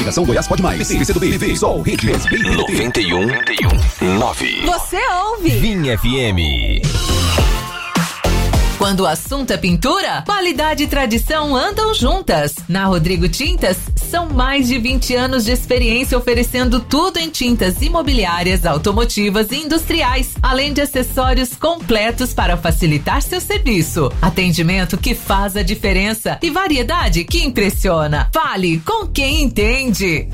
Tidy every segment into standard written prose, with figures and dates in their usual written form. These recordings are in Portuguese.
Coligação Goiás Pode Mais. PC, PCdoB, PV, Sol, Rede, 91,9. Você ouve Vinha FM. Quando o assunto é pintura, qualidade e tradição andam juntas. Na Rodrigo Tintas, são mais de 20 anos de experiência oferecendo tudo em tintas imobiliárias, automotivas e industriais, além de acessórios completos para facilitar seu serviço. Atendimento que faz a diferença e variedade que impressiona. Fale com quem entende.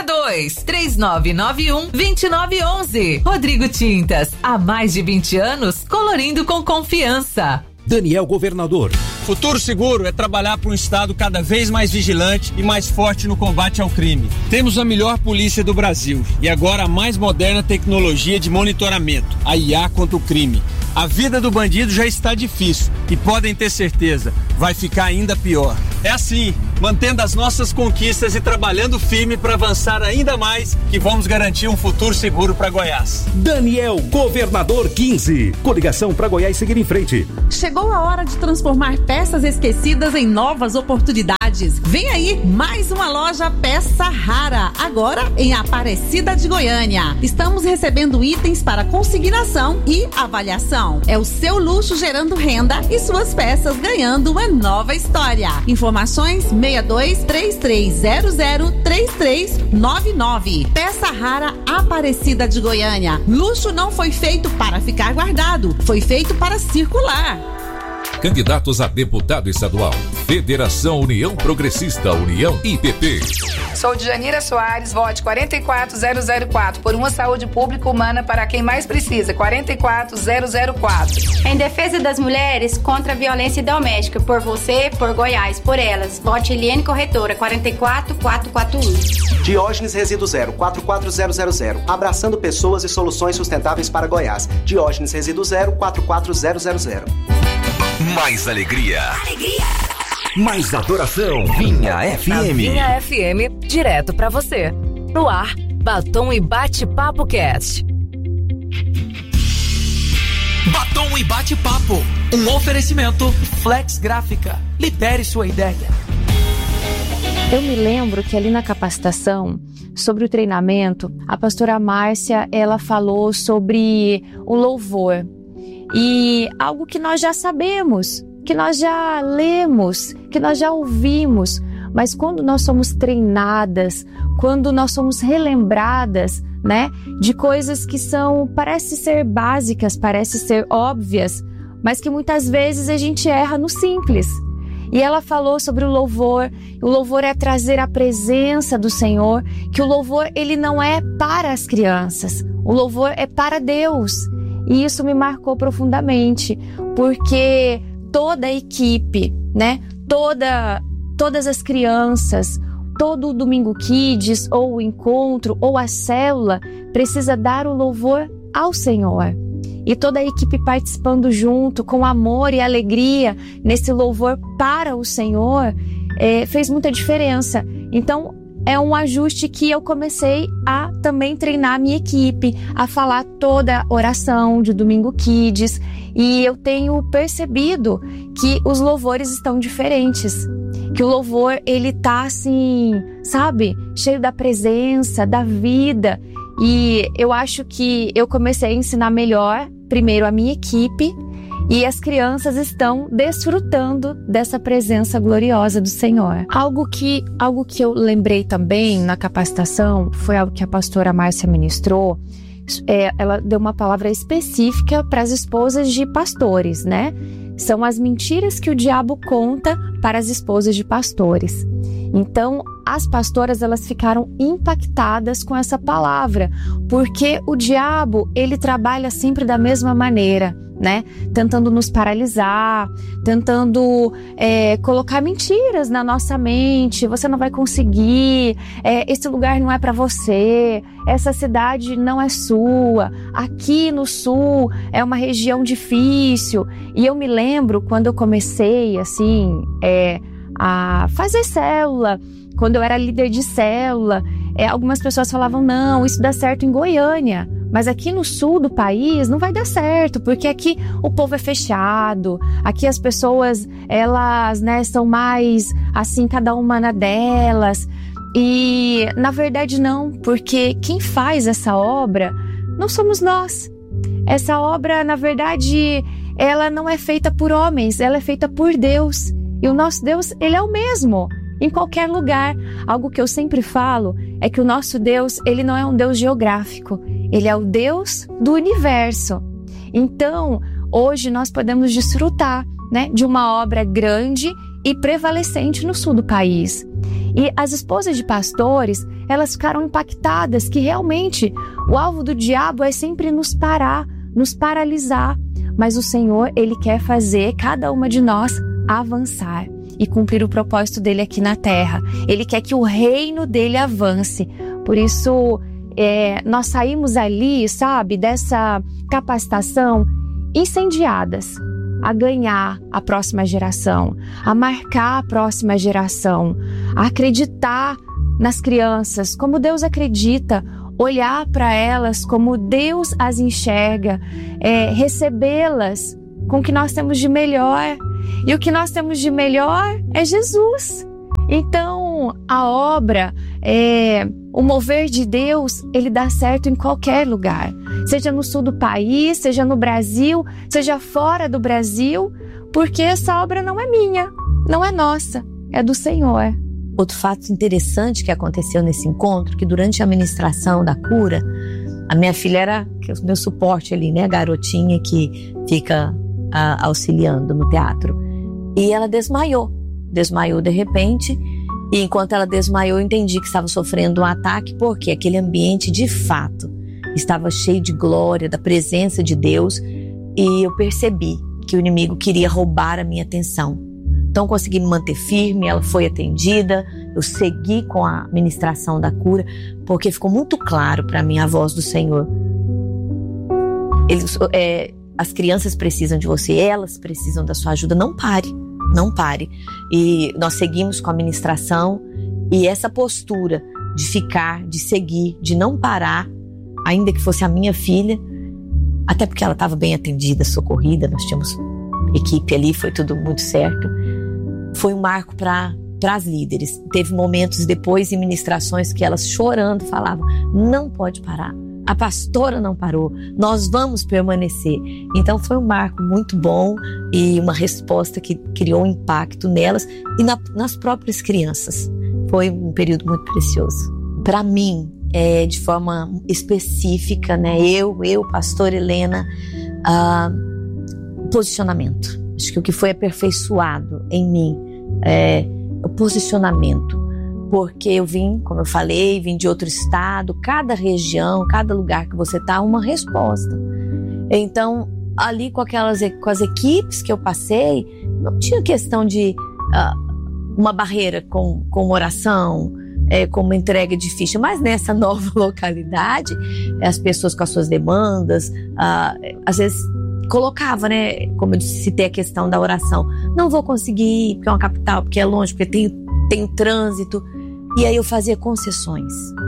62-3991-2911. Rodrigo Tintas, há mais de 20 anos, colorindo com confiança. Daniel Governador. Futuro Seguro é trabalhar para um Estado cada vez mais vigilante e mais forte no combate ao crime. Temos a melhor polícia do Brasil e agora a mais moderna tecnologia de monitoramento, a IA contra o crime. A vida do bandido já está difícil e podem ter certeza, vai ficar ainda pior. É assim, mantendo as nossas conquistas e trabalhando firme para avançar ainda mais, que vamos garantir um futuro seguro para Goiás. Daniel Governador 15. Coligação para Goiás seguir em frente. Chegou a hora de transformar peças esquecidas em novas oportunidades. Vem aí mais uma loja Peça Rara, agora em Aparecida de Goiânia. Estamos recebendo itens para consignação e avaliação. É o seu luxo gerando renda e suas peças ganhando uma nova história. Informações 62-3300-3399. Peça Rara Aparecida de Goiânia. Luxo não foi feito para ficar guardado, foi feito para circular. Candidatos a deputado estadual. Federação União Progressista, União IPP. Sou Djanira Soares, vote 44004 por uma saúde pública humana para quem mais precisa, 44004. Em defesa das mulheres contra a violência doméstica, por você, por Goiás, por elas, vote Eliane Corretora, 44441. Diógenes Resíduo Zero, 44000. Abraçando pessoas e soluções sustentáveis para Goiás. Diógenes Resíduo Zero, 44000. Mais alegria. Mais adoração. Vinha FM. A Vinha FM, direto pra você. No ar, Batom e Bate-Papo Cast. Batom e Bate-Papo. Um oferecimento Flex Gráfica. Libere sua ideia. Eu me lembro que ali na capacitação, sobre o treinamento, a pastora Márcia, ela falou sobre o louvor. E algo que nós já sabemos, que nós já lemos, que nós já ouvimos, mas quando nós somos treinadas, quando nós somos relembradas, né, de coisas que parece ser básicas, parece ser óbvias, mas que muitas vezes a gente erra no simples. E ela falou sobre o louvor é trazer a presença do Senhor, que o louvor ele não é para as crianças, o louvor é para Deus. E isso me marcou profundamente, porque toda a equipe, né, todas as crianças, todo o Domingo Kids, ou o encontro, ou a célula, precisa dar o louvor ao Senhor. E toda a equipe participando junto, com amor e alegria, nesse louvor para o Senhor, fez muita diferença. Então, é um ajuste que eu comecei a também treinar a minha equipe, a falar toda a oração de Domingo Kids, e eu tenho percebido que os louvores estão diferentes, que o louvor ele tá assim, sabe, cheio da presença, da vida, e eu acho que eu comecei a ensinar melhor, primeiro a minha equipe, e as crianças estão desfrutando dessa presença gloriosa do Senhor. Algo que eu lembrei também na capacitação foi algo que a pastora Márcia ministrou. Ela deu uma palavra específica para as esposas de pastores, né? São as mentiras que o diabo conta para as esposas de pastores. Então, as pastoras, elas ficaram impactadas com essa palavra, porque o diabo, ele trabalha sempre da mesma maneira, né? Tentando nos paralisar, tentando colocar mentiras na nossa mente. Você não vai conseguir, esse lugar não é para você, essa cidade não é sua, aqui no sul é uma região difícil. E eu me lembro quando eu comecei assim, a fazer célula, quando eu era líder de célula, algumas pessoas falavam, não, isso dá certo em Goiânia, mas aqui no sul do país não vai dar certo, porque aqui o povo é fechado, aqui as pessoas, elas, né, são mais assim, cada uma na delas. E na verdade não, porque quem faz essa obra não somos nós. Essa obra, na verdade, ela não é feita por homens, ela é feita por Deus. E o nosso Deus, ele é o mesmo, em qualquer lugar. Algo que eu sempre falo é que o nosso Deus, ele não é um Deus geográfico, ele é o Deus do universo. Então, hoje nós podemos desfrutar, né, de uma obra grande e prevalecente no sul do país. E as esposas de pastores, elas ficaram impactadas que realmente o alvo do diabo é sempre nos parar, nos paralisar. Mas o Senhor, ele quer fazer cada uma de nós avançar e cumprir o propósito dele aqui na terra. Ele quer que o reino dele avance. Por isso, nós saímos ali, sabe, dessa capacitação incendiadas a ganhar a próxima geração, a marcar a próxima geração, a acreditar nas crianças como Deus acredita, olhar para elas como Deus as enxerga, recebê-las com o que nós temos de melhor. E o que nós temos de melhor é Jesus. Então, a obra, o mover de Deus, ele dá certo em qualquer lugar. Seja no sul do país, seja no Brasil, seja fora do Brasil, porque essa obra não é minha, não é nossa, é do Senhor. Outro fato interessante que aconteceu nesse encontro, que durante a ministração da cura, a minha filha era o meu suporte ali, né? A garotinha que fica auxiliando no teatro. E ela desmaiou de repente, e enquanto ela desmaiou, eu entendi que estava sofrendo um ataque, porque aquele ambiente de fato estava cheio de glória, da presença de Deus, e eu percebi que o inimigo queria roubar a minha atenção. Então consegui me manter firme, ela foi atendida, eu segui com a ministração da cura, porque ficou muito claro para mim a voz do Senhor. As crianças precisam de você, elas precisam da sua ajuda, não pare. Não pare. E nós seguimos com a ministração, e essa postura de ficar, de seguir, de não parar, ainda que fosse a minha filha, até porque ela estava bem atendida, socorrida, nós tínhamos equipe ali, foi tudo muito certo. Foi um marco para as líderes. Teve momentos depois em ministrações que elas chorando falavam: não pode parar. A pastora não parou, nós vamos permanecer. Então foi um marco muito bom e uma resposta que criou um impacto nelas e nas próprias crianças. Foi um período muito precioso. Para mim, de forma específica, né, eu, pastora Helena, posicionamento. Acho que o que foi aperfeiçoado em mim é o posicionamento. Porque eu vim, como eu falei, vim de outro estado, cada região, cada lugar que você está, uma resposta. Então, ali com as equipes que eu passei, não tinha questão de uma barreira com oração, com uma entrega de ficha, mas nessa nova localidade, as pessoas com as suas demandas, às vezes colocava, né, como eu citei a questão da oração, não vou conseguir, porque é uma capital, porque é longe, porque tem trânsito. E aí eu fazia concessões.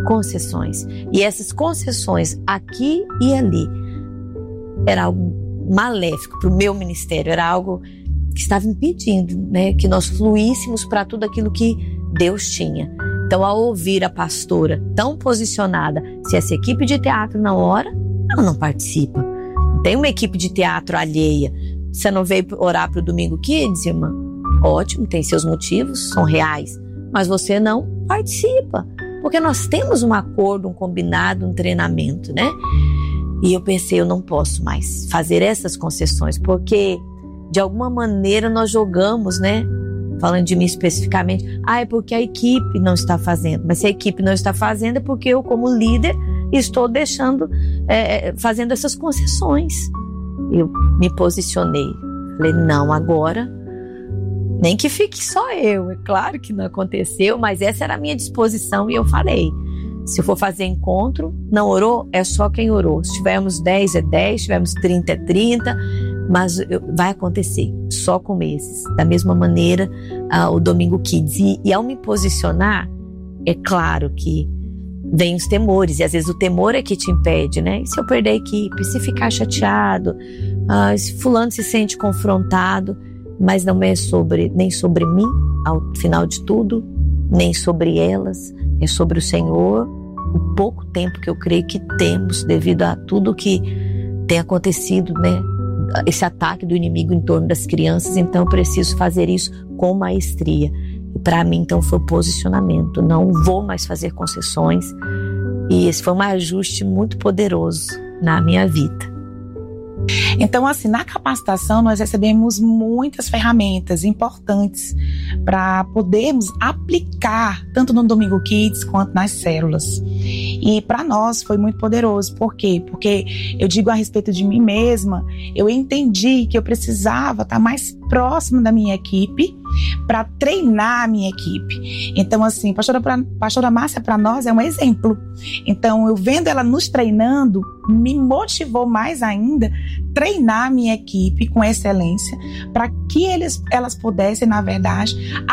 E essas concessões aqui e ali era algo maléfico para o meu ministério, era algo que estava impedindo, né, que nós fluíssemos para tudo aquilo que Deus tinha. Então, ao ouvir a pastora tão posicionada, se essa equipe de teatro não ora, ela não participa. Tem uma equipe de teatro alheia, você não veio orar para o Domingo Kids, irmã? Ótimo, tem seus motivos, são reais. Mas você não participa, porque nós temos um acordo, um combinado, um treinamento, né? E eu pensei, eu não posso mais fazer essas concessões, porque de alguma maneira nós jogamos, né? Falando de mim especificamente, é porque a equipe não está fazendo. Mas se a equipe não está fazendo, é porque eu, como líder, estou deixando, fazendo essas concessões. Eu me posicionei, falei, não, agora nem que fique só eu. É claro que não aconteceu, mas essa era a minha disposição e eu falei, se eu for fazer encontro, não orou, é só quem orou. Se tivermos 10 é 10, se tivermos 30 é 30, mas vai acontecer só com esses. Da mesma maneira, o Domingo Kids. E ao me posicionar, é claro que vem os temores, e às vezes o temor é que te impede, né? E se eu perder a equipe, se ficar chateado, se fulano se sente confrontado, mas não é nem sobre mim, ao final de tudo, nem sobre elas, é sobre o Senhor. O pouco tempo que eu creio que temos devido a tudo que tem acontecido, né? Esse ataque do inimigo em torno das crianças, então eu preciso fazer isso com maestria. E para mim, então, foi o posicionamento. Não vou mais fazer concessões. E esse foi um ajuste muito poderoso na minha vida. Então, assim, na capacitação nós recebemos muitas ferramentas importantes para podermos aplicar tanto no Domingo Kids quanto nas células. E para nós foi muito poderoso. Por quê? Porque eu digo a respeito de mim mesma, eu entendi que eu precisava estar mais próximo da minha equipe para treinar a minha equipe. Então, assim, pastora Márcia para nós é um exemplo. Então, eu vendo ela nos treinando, me motivou mais ainda treinar a minha equipe com excelência para que elas pudessem, na verdade,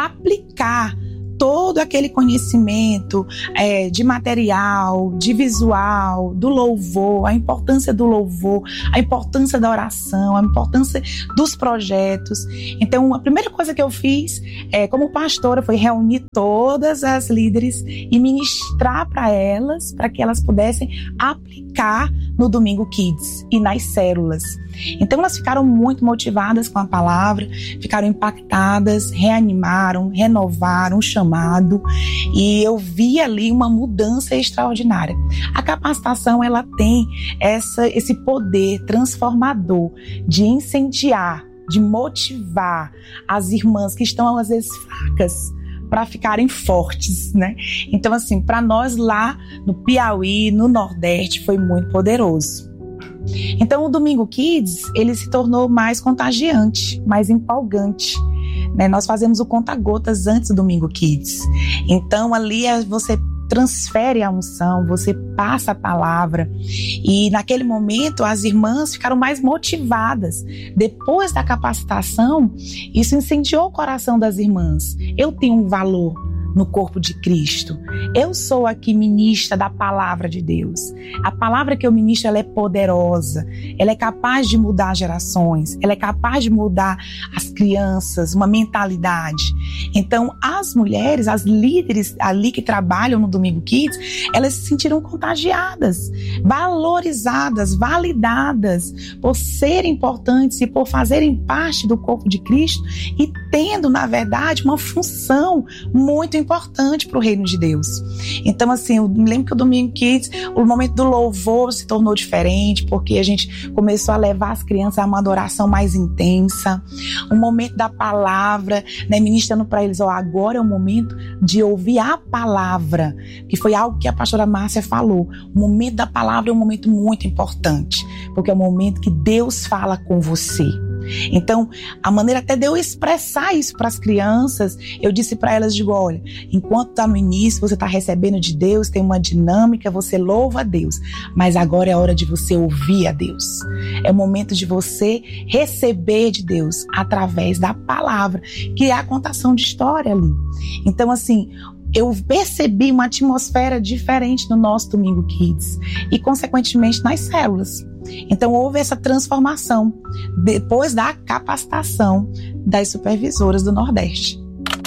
aplicar todo aquele conhecimento de material, de visual, do louvor, a importância do louvor, a importância da oração, a importância dos projetos. Então, a primeira coisa que eu fiz como pastora foi reunir todas as líderes e ministrar para elas, para que elas pudessem aplicar no Domingo Kids e nas células. Então elas ficaram muito motivadas com a palavra, ficaram impactadas, reanimaram, renovaram o chamado e eu vi ali uma mudança extraordinária. A capacitação ela tem esse poder transformador de incendiar, de motivar as irmãs que estão às vezes fracas para ficarem fortes, né? Então, assim, para nós lá no Piauí, no Nordeste, foi muito poderoso. Então, o Domingo Kids, ele se tornou mais contagiante, mais empolgante, né? Nós fazemos o conta-gotas antes do Domingo Kids. Então, ali você transfere a unção, você passa a palavra e naquele momento as irmãs ficaram mais motivadas. Depois da capacitação, isso incendiou o coração das irmãs. Eu tenho um valor no corpo de Cristo. Eu sou aqui ministra da palavra de Deus. A palavra que eu ministro, ela é poderosa. Ela é capaz de mudar gerações. Ela é capaz de mudar as crianças, uma mentalidade. Então, as mulheres, as líderes ali que trabalham no Domingo Kids, elas se sentiram contagiadas, valorizadas, validadas por serem importantes e por fazerem parte do corpo de Cristo e tendo, na verdade, uma função muito importante para o reino de Deus. Então, assim, eu me lembro que o Domingo Kids, o momento do louvor se tornou diferente, porque a gente começou a levar as crianças a uma adoração mais intensa, o momento da palavra, né, ministrando para eles, agora é o momento de ouvir a palavra, que foi algo que a pastora Márcia falou. O momento da palavra é um momento muito importante, porque é o momento que Deus fala com você. Então, a maneira até de eu expressar isso para as crianças, eu disse para elas, digo, olha, enquanto está no início, você está recebendo de Deus, tem uma dinâmica, você louva a Deus, mas agora é a hora de você ouvir a Deus. É o momento de você receber de Deus através da palavra, que é a contação de história ali. Então, assim, eu percebi uma atmosfera diferente no nosso Domingo Kids e, consequentemente, nas células. Então, houve essa transformação depois da capacitação das supervisoras do Nordeste.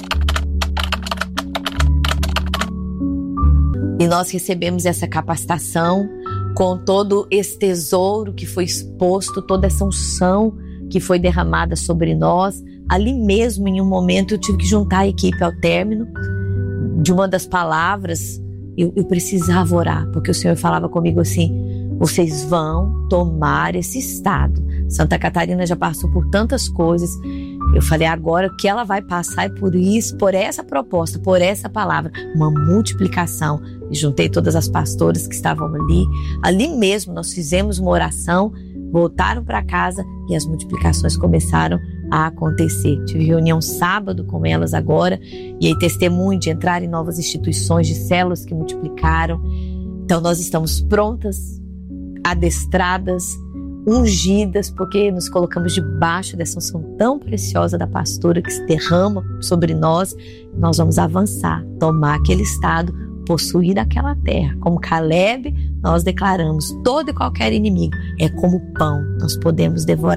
E nós recebemos essa capacitação com todo esse tesouro que foi exposto, toda essa unção que foi derramada sobre nós. Ali mesmo, em um momento, eu tive que juntar a equipe ao término de uma das palavras. Eu precisava orar, porque o Senhor falava comigo assim: vocês vão tomar esse estado. Santa Catarina já passou por tantas coisas. Eu falei, agora o que ela vai passar é por isso, por essa proposta, por essa palavra, uma multiplicação. E juntei todas as pastoras que estavam ali. Ali mesmo nós fizemos uma oração, voltaram para casa e as multiplicações começaram a acontecer. Tive reunião sábado com elas agora, e aí testemunho de entrar em novas instituições de células que multiplicaram. Então nós estamos prontas, adestradas, ungidas, porque nos colocamos debaixo dessa unção tão preciosa da pastora que se derrama sobre nós. Nós vamos avançar, tomar aquele estado, possuir aquela terra. Como Caleb, nós declaramos: todo e qualquer inimigo é como pão, nós podemos devorar.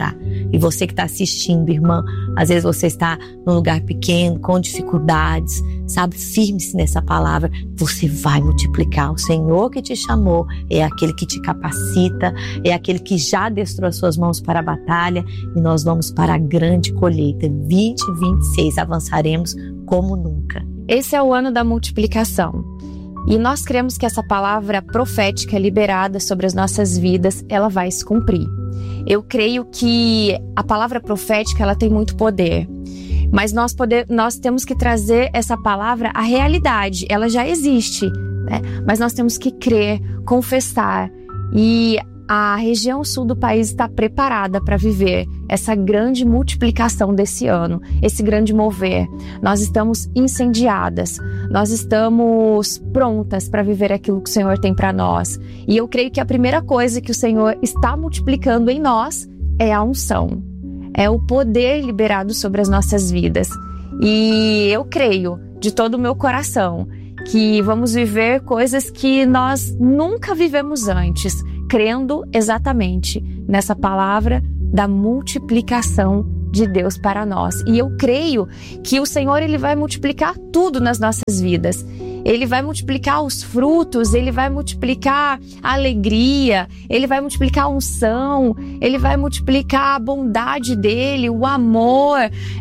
E você que está assistindo, irmã, às vezes você está num lugar pequeno, com dificuldades, sabe? Firme-se nessa palavra, você vai multiplicar. O Senhor que te chamou é aquele que te capacita, é aquele que já adestrou as suas mãos para a batalha, e nós vamos para a grande colheita. 2026, avançaremos como nunca. Esse é o ano da multiplicação. E nós cremos que essa palavra profética liberada sobre as nossas vidas, ela vai se cumprir. Eu creio que a palavra profética, ela tem muito poder. Mas nós temos que trazer essa palavra à realidade. Ela já existe, né? Mas nós temos que crer, confessar. E a região sul do país está preparada para viver essa grande multiplicação desse ano, esse grande mover. Nós estamos incendiadas, nós estamos prontas para viver aquilo que o Senhor tem para nós. E eu creio que a primeira coisa que o Senhor está multiplicando em nós é a unção, é o poder liberado sobre as nossas vidas. E eu creio de todo o meu coração que vamos viver coisas que nós nunca vivemos antes, crendo exatamente nessa palavra da multiplicação de Deus para nós. E eu creio que o Senhor, ele vai multiplicar tudo nas nossas vidas. Ele vai multiplicar os frutos, ele vai multiplicar a alegria, ele vai multiplicar a unção, ele vai multiplicar a bondade dele, o amor,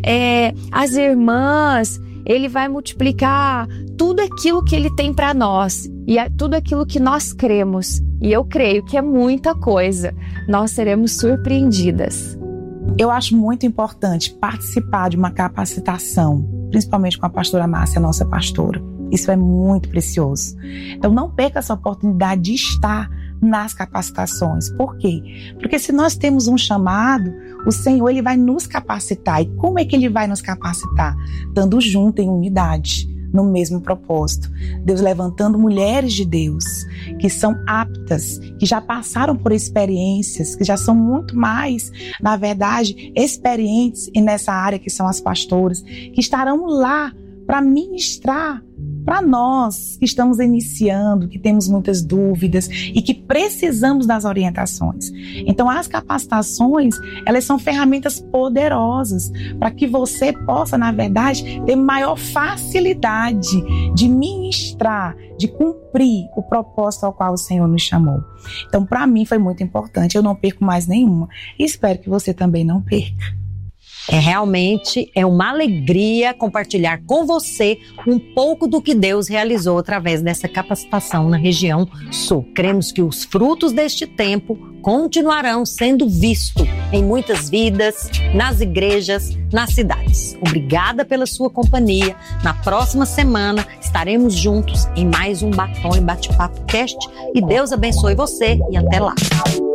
as irmãs. Ele vai multiplicar tudo aquilo que ele tem para nós e tudo aquilo que nós cremos. E eu creio que é muita coisa. Nós seremos surpreendidas. Eu acho muito importante participar de uma capacitação, principalmente com a pastora Márcia, nossa pastora. Isso é muito precioso. Então não perca essa oportunidade de estar nas capacitações. Por quê? Porque se nós temos um chamado, o Senhor, ele vai nos capacitar. E como é que ele vai nos capacitar? Estando junto em unidade, no mesmo propósito. Deus levantando mulheres de Deus que são aptas, que já passaram por experiências, que já são muito mais, na verdade, experientes nessa área, que são as pastoras, que estarão lá para ministrar para nós que estamos iniciando, que temos muitas dúvidas e que precisamos das orientações. Então, as capacitações, elas são ferramentas poderosas para que você possa, na verdade, ter maior facilidade de ministrar, de cumprir o propósito ao qual o Senhor nos chamou. Então, para mim foi muito importante. Eu não perco mais nenhuma e espero que você também não perca. Realmente é uma alegria compartilhar com você um pouco do que Deus realizou através dessa capacitação na região sul. Cremos que os frutos deste tempo continuarão sendo vistos em muitas vidas, nas igrejas, nas cidades. Obrigada pela sua companhia. Na próxima semana estaremos juntos em mais um Batom e Bate-Papo Cast. E Deus abençoe você e até lá.